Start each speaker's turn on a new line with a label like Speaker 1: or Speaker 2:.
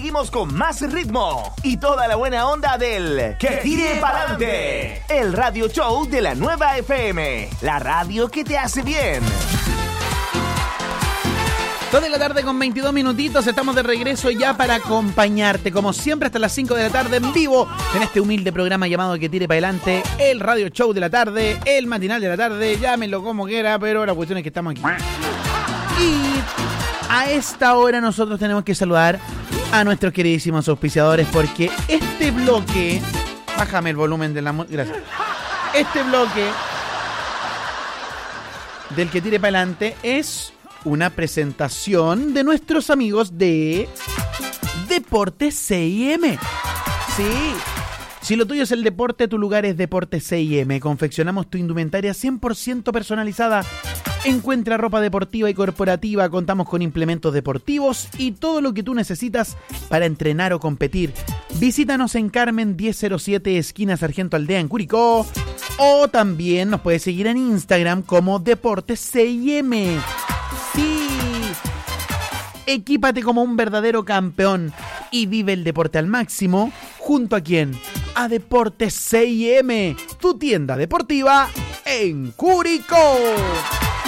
Speaker 1: seguimos con más ritmo y toda la buena onda del Que Tire Pa'lante, el radio show de la Nueva FM, la radio que te hace bien.
Speaker 2: 2 de la tarde con 22 minutitos, estamos de regreso ya para acompañarte, como siempre, hasta las 5 de la tarde en vivo, en este humilde programa llamado Que Tire Pa'lante, el radio show de la tarde, el matinal de la tarde, llámenlo como quiera, pero la cuestión es que estamos aquí. Y a esta hora nosotros tenemos que saludar a nuestros queridísimos auspiciadores, porque este bloque, bájame el volumen de la gracias. Este bloque del Que Tire Pa'lante es una presentación de nuestros amigos de Deportes C&M. Sí, si lo tuyo es el deporte, tu lugar es Deportes C&M. Confeccionamos tu indumentaria 100% personalizada. Encuentra ropa deportiva y corporativa, contamos con implementos deportivos y todo lo que tú necesitas para entrenar o competir. Visítanos en Carmen 1007, esquina Sargento Aldea en Curicó, o también nos puedes seguir en Instagram como Deportes C&M. Sí, equípate como un verdadero campeón y vive el deporte al máximo. ¿Junto a quién? A Deportes C&M, tu tienda deportiva en Curicó.